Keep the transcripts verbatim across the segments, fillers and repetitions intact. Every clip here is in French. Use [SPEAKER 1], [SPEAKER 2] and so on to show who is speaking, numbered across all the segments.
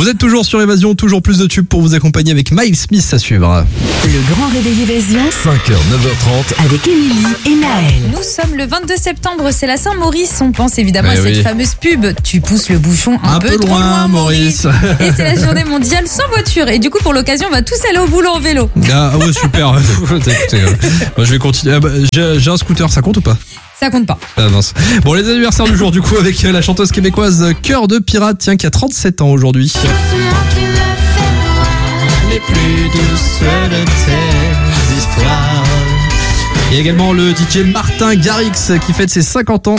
[SPEAKER 1] Vous êtes toujours sur Évasion, toujours plus de tubes pour vous accompagner avec Miles Smith à suivre.
[SPEAKER 2] Le grand réveil Évasion
[SPEAKER 3] cinq heures, neuf heures trente.
[SPEAKER 2] avec Émilie et Naël.
[SPEAKER 4] Nous sommes le vingt-deux septembre, c'est la Saint-Maurice. On pense évidemment
[SPEAKER 1] Eh
[SPEAKER 4] à cette
[SPEAKER 1] oui.
[SPEAKER 4] fameuse pub. Tu pousses le bouchon un,
[SPEAKER 1] Un peu
[SPEAKER 4] trop
[SPEAKER 1] loin, Maurice.
[SPEAKER 4] Et c'est la journée mondiale sans voiture. Et du coup, pour l'occasion, on va tous aller au boulot en vélo.
[SPEAKER 1] Ah ouais, super. Écoutez, euh, moi, je vais continuer. Ah bah, j'ai, j'ai un scooter, ça compte ou pas?
[SPEAKER 4] Ça compte pas.
[SPEAKER 1] Ah mince. Bon, les anniversaires du jour, du coup, avec la chanteuse québécoise Cœur de Pirate, tiens, qui a trente-sept ans aujourd'hui. Les plus douces de tes histoires. Et également le D J Martin Garrix qui fête ses cinquante ans.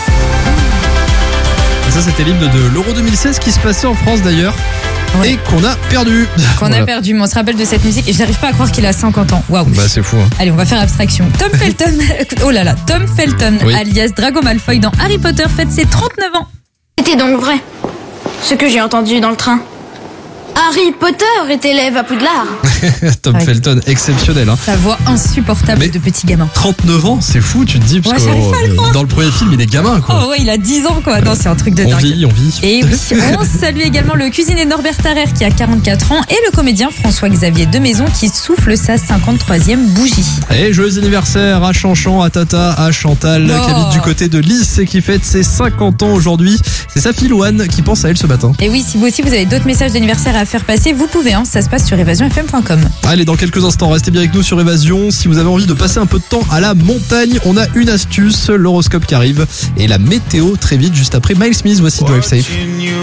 [SPEAKER 1] Et ça, c'était l'hymne de l'Euro deux mille seize qui se passait en France d'ailleurs.
[SPEAKER 4] Ouais.
[SPEAKER 1] Et qu'on a perdu.
[SPEAKER 4] Qu'on
[SPEAKER 1] Voilà.
[SPEAKER 4] a perdu, mais on se rappelle de cette musique et je n'arrive pas à croire qu'il a cinquante ans. Waouh.
[SPEAKER 1] Bah, c'est fou. Hein.
[SPEAKER 4] Allez, on va faire abstraction. Tom Felton, oh là là, Tom Felton,
[SPEAKER 1] Oui.
[SPEAKER 4] alias Drago Malfoy dans Harry Potter, fête ses trente-neuf ans.
[SPEAKER 5] C'était donc vrai, ce que j'ai entendu dans le train. Harry Potter est élève à Poudlard.
[SPEAKER 1] Tom
[SPEAKER 4] Ouais.
[SPEAKER 1] Felton, exceptionnel. Hein.
[SPEAKER 4] Sa voix insupportable
[SPEAKER 1] Mais-
[SPEAKER 4] de petit gamin.
[SPEAKER 1] trente-neuf ans, c'est fou, tu te dis, parce
[SPEAKER 4] Ouais,
[SPEAKER 1] que
[SPEAKER 4] j'arrive pas à le
[SPEAKER 1] euh,
[SPEAKER 4] croire.
[SPEAKER 1] dans le premier film, il est gamin, quoi.
[SPEAKER 4] Oh ouais, il a dix ans quoi. Non, c'est un truc de
[SPEAKER 1] on
[SPEAKER 4] dingue.
[SPEAKER 1] vit, on vit.
[SPEAKER 4] Et oui, on salue également le cuisinier Norbert Tarrer qui a quarante-quatre ans et le comédien François-Xavier Demaison qui souffle sa cinquante-troisième bougie.
[SPEAKER 1] Et joyeux anniversaire à Chanchan, à Tata, à Chantal,
[SPEAKER 4] Oh.
[SPEAKER 1] qui habite du côté de Lys et qui fête ses cinquante ans aujourd'hui. C'est sa fille Louane qui pense à elle ce matin.
[SPEAKER 4] Et oui, si vous aussi vous avez d'autres messages d'anniversaire à faire passer, vous pouvez, hein, ça se passe sur évasion f m point com.
[SPEAKER 1] Allez, dans quelques instants, restez bien avec nous sur Évasion. Si vous avez envie de passer un peu de temps à la montagne, on a une astuce, l'horoscope qui arrive et la météo très vite, juste après Miles Smith. Voici Drive Safe.